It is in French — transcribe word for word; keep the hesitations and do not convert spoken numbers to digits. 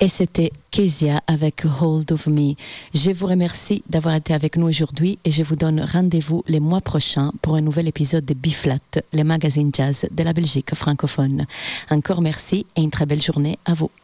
Et c'était Kezia avec Hold of Me. Je vous remercie d'avoir été avec nous aujourd'hui et je vous donne rendez-vous les mois prochains pour un nouvel épisode de B-Flat, le magazine jazz de la Belgique francophone. Encore merci et une très belle journée à vous.